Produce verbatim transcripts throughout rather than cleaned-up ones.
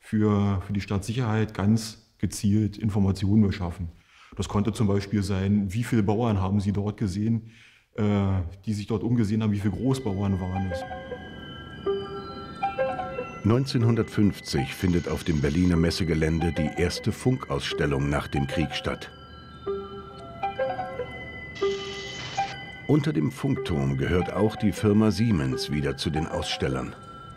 für, für die Stadtsicherheit ganz gezielt Informationen beschaffen. Das konnte zum Beispiel sein, wie viele Bauern haben Sie dort gesehen, äh, die sich dort umgesehen haben, wie viele Großbauern waren es. neunzehnhundertfünfzig findet auf dem Berliner Messegelände die erste Funkausstellung nach dem Krieg statt. Unter dem Funkturm gehört auch die Firma Siemens wieder zu den Ausstellern.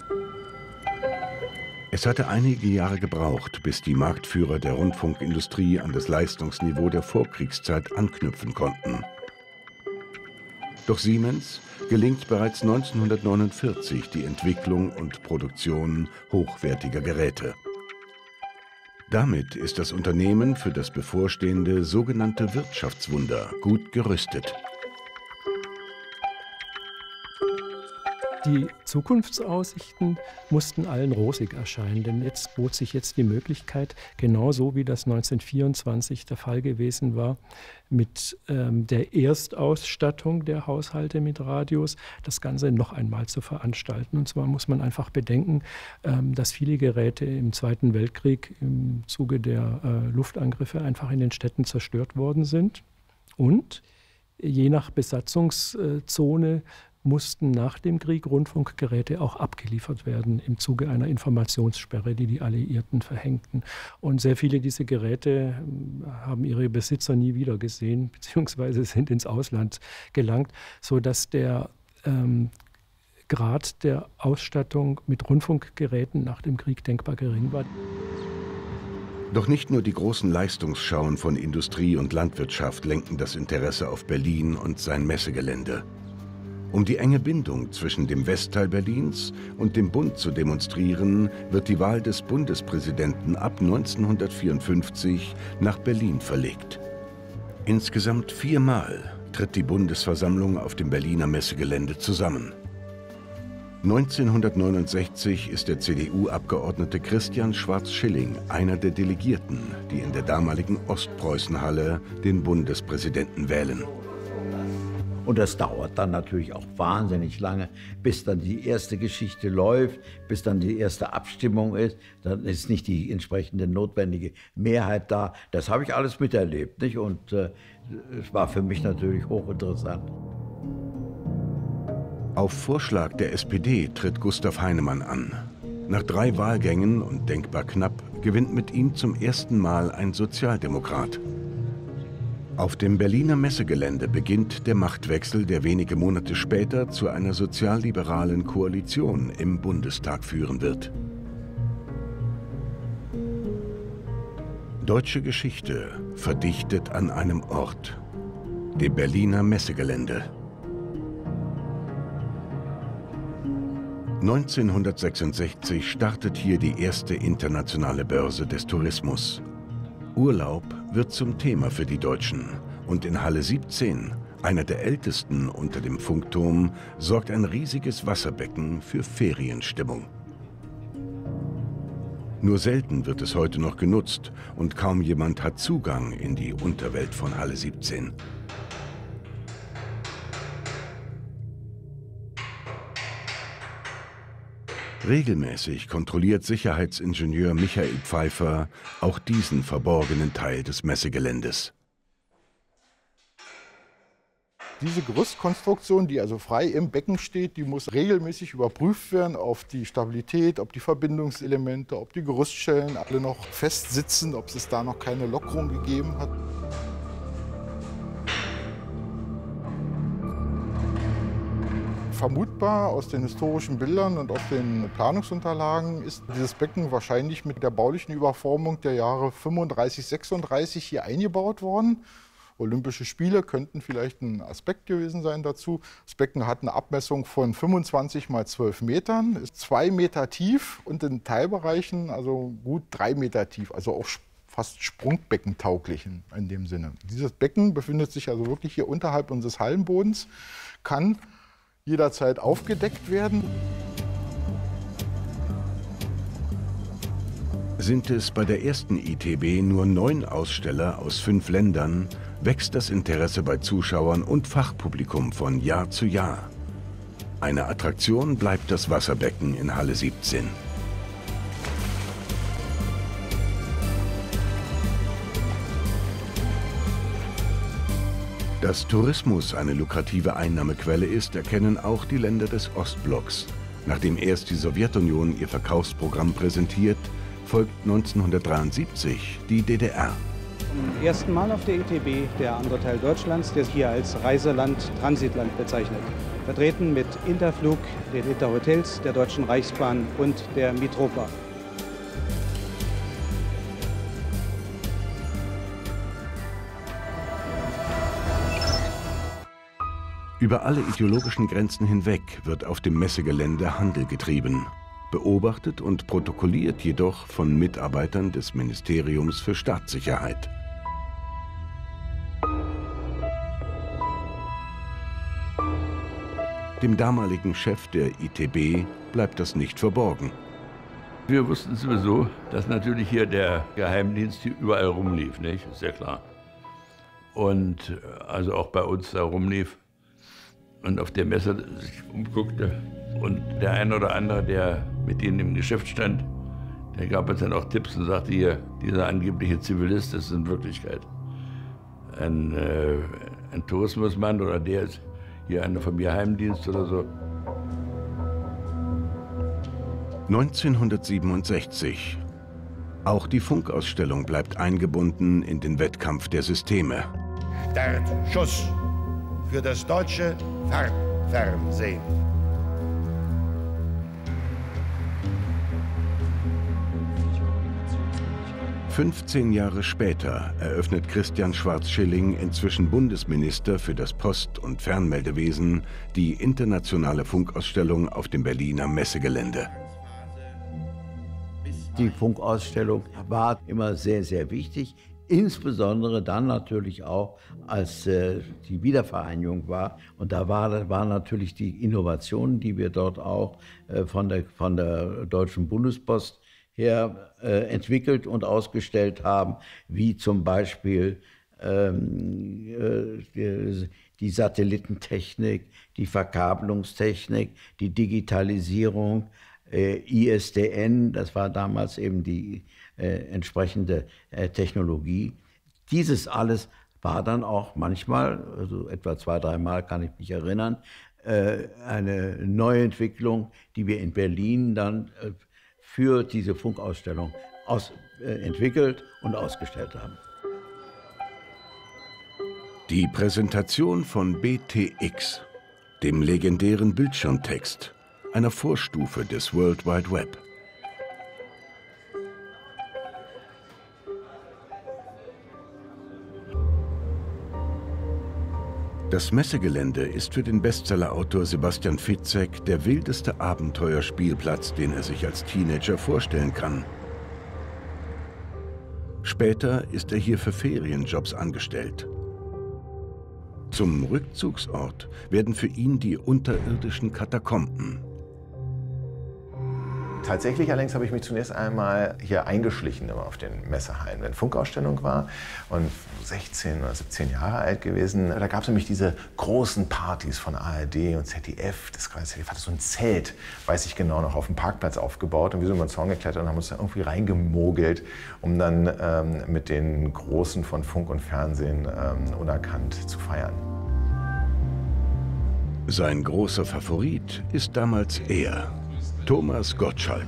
Es hatte einige Jahre gebraucht, bis die Marktführer der Rundfunkindustrie an das Leistungsniveau der Vorkriegszeit anknüpfen konnten. Doch Siemens gelingt bereits neunzehnhundertneunundvierzig die Entwicklung und Produktion hochwertiger Geräte. Damit ist das Unternehmen für das bevorstehende sogenannte Wirtschaftswunder gut gerüstet. Die Zukunftsaussichten mussten allen rosig erscheinen, denn jetzt bot sich jetzt die Möglichkeit, genauso wie das neunzehnhundertvierundzwanzig der Fall gewesen war, mit ähm, der Erstausstattung der Haushalte mit Radios das Ganze noch einmal zu veranstalten. Und zwar muss man einfach bedenken, ähm, dass viele Geräte im Zweiten Weltkrieg im Zuge der äh, Luftangriffe einfach in den Städten zerstört worden sind. Und je nach Besatzungszone mussten nach dem Krieg Rundfunkgeräte auch abgeliefert werden im Zuge einer Informationssperre, die die Alliierten verhängten. Und sehr viele dieser Geräte haben ihre Besitzer nie wieder gesehen, beziehungsweise sind ins Ausland gelangt, sodass der ähm, Grad der Ausstattung mit Rundfunkgeräten nach dem Krieg denkbar gering war. Doch nicht nur die großen Leistungsschauen von Industrie und Landwirtschaft lenken das Interesse auf Berlin und sein Messegelände. Um die enge Bindung zwischen dem Westteil Berlins und dem Bund zu demonstrieren, wird die Wahl des Bundespräsidenten ab neunzehnhundertvierundfünfzig nach Berlin verlegt. Insgesamt viermal tritt die Bundesversammlung auf dem Berliner Messegelände zusammen. neunzehnhundertneunundsechzig ist der C D U-Abgeordnete Christian Schwarz-Schilling einer der Delegierten, die in der damaligen Ostpreußenhalle den Bundespräsidenten wählen. Und das dauert dann natürlich auch wahnsinnig lange, bis dann die erste Geschichte läuft, bis dann die erste Abstimmung ist. Dann ist nicht die entsprechende notwendige Mehrheit da. Das habe ich alles miterlebt, nicht? Und äh, es war für mich natürlich hochinteressant. Auf Vorschlag der S P D tritt Gustav Heinemann an. Nach drei Wahlgängen und denkbar knapp gewinnt mit ihm zum ersten Mal ein Sozialdemokrat. Auf dem Berliner Messegelände beginnt der Machtwechsel, der wenige Monate später zu einer sozialliberalen Koalition im Bundestag führen wird. Deutsche Geschichte verdichtet an einem Ort, dem Berliner Messegelände. neunzehnhundertsechsundsechzig startet hier die erste internationale Börse des Tourismus. Urlaub wird zum Thema für die Deutschen und in Halle siebzehn, einer der ältesten unter dem Funkturm, sorgt ein riesiges Wasserbecken für Ferienstimmung. Nur selten wird es heute noch genutzt und kaum jemand hat Zugang in die Unterwelt von Halle siebzehn. Regelmäßig kontrolliert Sicherheitsingenieur Michael Pfeiffer auch diesen verborgenen Teil des Messegeländes. Diese Gerüstkonstruktion, die also frei im Becken steht, die muss regelmäßig überprüft werden auf die Stabilität, ob die Verbindungselemente, ob die Gerüstschellen alle noch fest sitzen, ob es da noch keine Lockerung gegeben hat. Vermutbar aus den historischen Bildern und aus den Planungsunterlagen ist dieses Becken wahrscheinlich mit der baulichen Überformung der Jahre fünfunddreißig, sechsunddreißig hier eingebaut worden. Olympische Spiele könnten vielleicht ein Aspekt gewesen sein dazu. Das Becken hat eine Abmessung von fünfundzwanzig mal zwölf Metern, ist zwei Meter tief und in Teilbereichen also gut drei Meter tief, also auch fast sprungbeckentauglich in, in dem Sinne. Dieses Becken befindet sich also wirklich hier unterhalb unseres Hallenbodens, kann jederzeit aufgedeckt werden. Sind es bei der ersten I T B nur neun Aussteller aus fünf Ländern, wächst das Interesse bei Zuschauern und Fachpublikum von Jahr zu Jahr. Eine Attraktion bleibt das Wasserbecken in Halle siebzehn. Dass Tourismus eine lukrative Einnahmequelle ist, erkennen auch die Länder des Ostblocks. Nachdem erst die Sowjetunion ihr Verkaufsprogramm präsentiert, folgt neunzehnhundertdreiundsiebzig die D D R. Zum ersten Mal auf der I T B der andere Teil Deutschlands, der hier als Reiseland, Transitland bezeichnet. Vertreten mit Interflug, den Interhotels, der Deutschen Reichsbahn und der Mitropa. Über alle ideologischen Grenzen hinweg wird auf dem Messegelände Handel getrieben. Beobachtet und protokolliert jedoch von Mitarbeitern des Ministeriums für Staatssicherheit. Dem damaligen Chef der I T B bleibt das nicht verborgen. Wir wussten sowieso, dass natürlich hier der Geheimdienst hier überall rumlief, nicht? Ist ja klar. Und also auch bei uns da rumlief und auf der Messe sich umguckte. Und der eine oder andere, der mit ihnen im Geschäft stand, der gab uns dann auch Tipps und sagte, hier, dieser angebliche Zivilist ist in Wirklichkeit ein, äh, ein Tourismusmann oder der ist hier einer vom Geheimdienst oder so. neunzehnhundertsiebenundsechzig. Auch die Funkausstellung bleibt eingebunden in den Wettkampf der Systeme. Startschuss für das deutsche Farbfernsehen. fünfzehn Jahre später eröffnet Christian Schwarz-Schilling, inzwischen Bundesminister für das Post- und Fernmeldewesen, die internationale Funkausstellung auf dem Berliner Messegelände. Die Funkausstellung war immer sehr, sehr wichtig, insbesondere dann natürlich auch, als äh, die Wiedervereinigung war. Und da war, war natürlich die Innovation, die wir dort auch äh, von, der, von der Deutschen Bundespost her äh, entwickelt und ausgestellt haben, wie zum Beispiel ähm, äh, die, die Satellitentechnik, die Verkabelungstechnik, die Digitalisierung, äh, I S D N, das war damals eben die äh, entsprechende äh, Technologie. Dieses alles war dann auch manchmal, also etwa zwei, dreimal kann ich mich erinnern, äh, eine Neuentwicklung, die wir in Berlin dann äh, für diese Funkausstellung aus, äh, entwickelt und ausgestellt haben. Die Präsentation von B T X, dem legendären Bildschirmtext, einer Vorstufe des World Wide Web. Das Messegelände ist für den Bestsellerautor Sebastian Fitzek der wildeste Abenteuerspielplatz, den er sich als Teenager vorstellen kann. Später ist er hier für Ferienjobs angestellt. Zum Rückzugsort werden für ihn die unterirdischen Katakomben. Tatsächlich allerdings habe ich mich zunächst einmal hier eingeschlichen immer auf den Messehallen, wenn Funkausstellung war und sechzehn oder siebzehn Jahre alt gewesen. Da gab es nämlich diese großen Partys von A R D und Z D F. Das Z D F hatte so ein Zelt, weiß ich genau, noch auf dem Parkplatz aufgebaut und wir sind über den Zaun geklettert und haben uns da irgendwie reingemogelt, um dann ähm, mit den Großen von Funk und Fernsehen ähm, unerkannt zu feiern. Sein großer Favorit ist damals er, Thomas Gottschalk.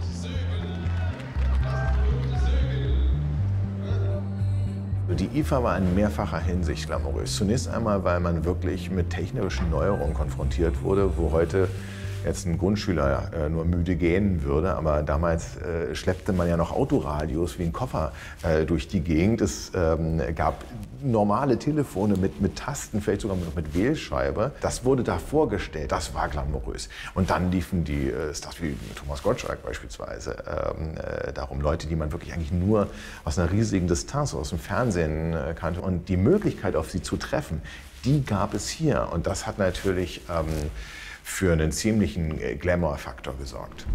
Die I F A war in mehrfacher Hinsicht glamourös. Zunächst einmal, weil man wirklich mit technischen Neuerungen konfrontiert wurde, wo heute jetzt ein Grundschüler äh, nur müde gehen würde. Aber damals äh, schleppte man ja noch Autoradios wie ein Koffer äh, durch die Gegend. Es ähm, gab normale Telefone mit, mit Tasten, vielleicht sogar noch mit Wählscheibe. Das wurde da vorgestellt, das war glamourös. Und dann liefen die äh, Stars wie Thomas Gottschalk beispielsweise ähm, äh, darum, Leute, die man wirklich eigentlich nur aus einer riesigen Distanz aus dem Fernsehen äh, kannte. Und die Möglichkeit, auf sie zu treffen, die gab es hier. Und das hat natürlich ähm, für einen ziemlichen Glamour-Faktor gesorgt.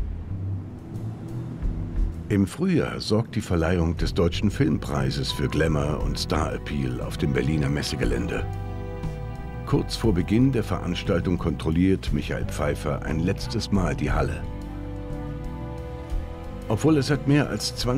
Im Frühjahr sorgt die Verleihung des Deutschen Filmpreises für Glamour und Star-Appeal auf dem Berliner Messegelände. Kurz vor Beginn der Veranstaltung kontrolliert Michael Pfeiffer ein letztes Mal die Halle. Obwohl er seit mehr als zwanzig